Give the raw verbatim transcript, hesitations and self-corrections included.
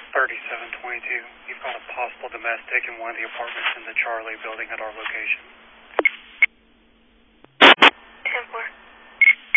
thirty-seven twenty-two. You've got a possible domestic in one of the apartments in the Charlie building at our location.